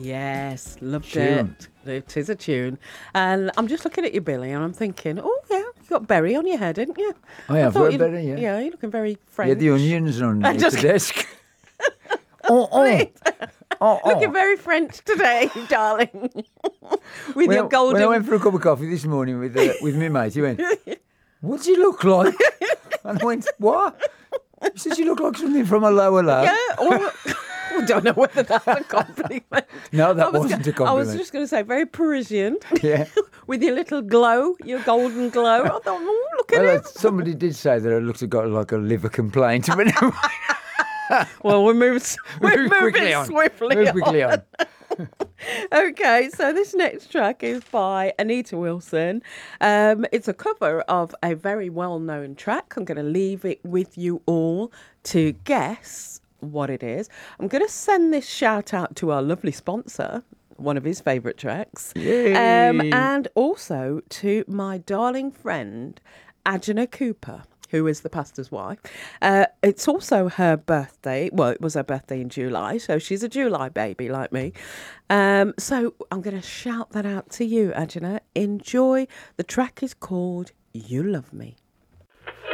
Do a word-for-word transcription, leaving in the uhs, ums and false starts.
Yes, loved Tune. it. It is a tune. And I'm just looking at you, Billy, and I'm thinking, oh, yeah, you got berry on your head, didn't you? I have thought got you- berry, yeah. Yeah, you're looking very Yeah, French. the onions on I the just- desk. oh, oh. oh, oh. Looking very French today, darling. With when, your I, golden... when I went for a cup of coffee this morning with uh, with my mate, he went, "What does he look like?" And I went, "What?" He says, "You look like something from a lower lab." Yeah, or... I don't know whether that's a compliment. No, that I was wasn't go- a compliment. I was just going to say, very Parisian. Yeah. With your little glow, your golden glow. I thought, oh, look at Well, him. uh, somebody did say that I looked like got like a liver complaint. But Well, we moved, we're Move moving quickly on. swiftly Move quickly on. Okay, so this next track is by Anita Wilson. Um, it's a cover of a very well-known track. I'm going to leave it with you all to guess what it is. I'm going to send this shout out to our lovely sponsor, one of his favourite tracks, Yay. um, and also to my darling friend, Ajana Cooper, who is the pastor's wife. Uh, it's also her birthday. Well, it was her birthday in July, so she's a July baby like me. Um, so I'm going to shout that out to you, Ajana. Enjoy. The track is called You Love Me.